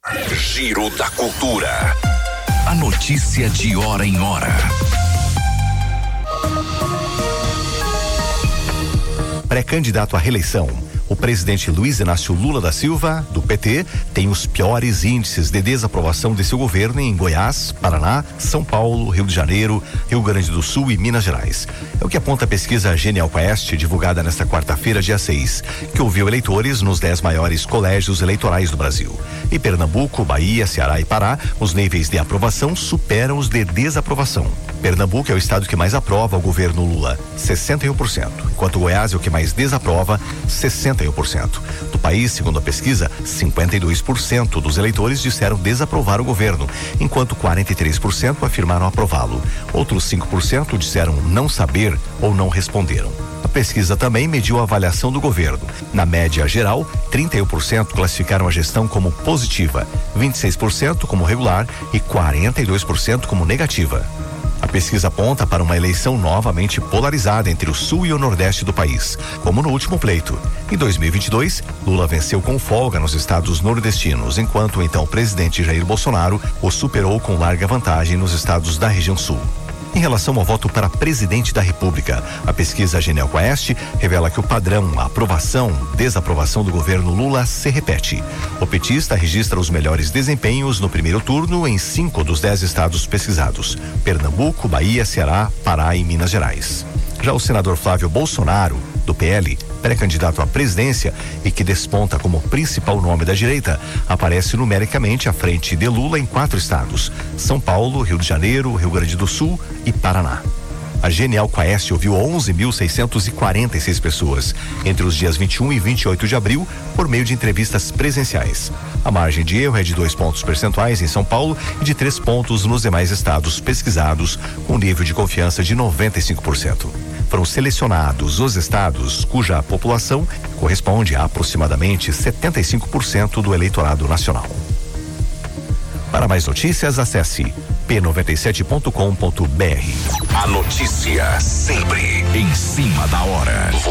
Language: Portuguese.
Giro da Cultura. A notícia de hora em hora. Pré-candidato à reeleição, o presidente Luiz Inácio Lula da Silva, do PT, tem os piores índices de desaprovação de seu governo em Goiás, Paraná, São Paulo, Rio de Janeiro, Rio Grande do Sul e Minas Gerais. É o que aponta a pesquisa Genial Quest, divulgada nesta quarta-feira, dia 6, que ouviu eleitores nos 10 maiores colégios eleitorais do Brasil. Em Pernambuco, Bahia, Ceará e Pará, os níveis de aprovação superam os de desaprovação. Pernambuco é o estado que mais aprova o governo Lula, 61%, enquanto Goiás é o que mais desaprova, 61%. Do país, segundo a pesquisa, 52% dos eleitores disseram desaprovar o governo, enquanto 43% afirmaram aprová-lo. Outros 5% disseram não saber ou não responderam. A pesquisa também mediu a avaliação do governo. Na média geral, 31% classificaram a gestão como positiva, 26% como regular e 42% como negativa. A pesquisa aponta para uma eleição novamente polarizada entre o sul e o nordeste do país, como no último pleito. Em 2022, Lula venceu com folga nos estados nordestinos, enquanto o então presidente Jair Bolsonaro o superou com larga vantagem nos estados da região sul. Em relação ao voto para presidente da República, a pesquisa Genial Quest revela que o padrão, a aprovação, desaprovação do governo Lula se repete. O petista registra os melhores desempenhos no primeiro turno em 5 dos 10 estados pesquisados: Pernambuco, Bahia, Ceará, Pará e Minas Gerais. Já o senador Flávio Bolsonaro, do PL, pré-candidato à presidência e que desponta como principal nome da direita, aparece numericamente à frente de Lula em 4 estados: São Paulo, Rio de Janeiro, Rio Grande do Sul e Paraná. A Genial Quest ouviu 11.646 pessoas entre os dias 21 e 28 de abril por meio de entrevistas presenciais. A margem de erro é de 2 pontos percentuais em São Paulo e de 3 pontos nos demais estados pesquisados, com nível de confiança de 95%. Foram selecionados os estados cuja população corresponde a aproximadamente 75% do eleitorado nacional. Para mais notícias, acesse p97.com.br. A notícia sempre em cima da hora.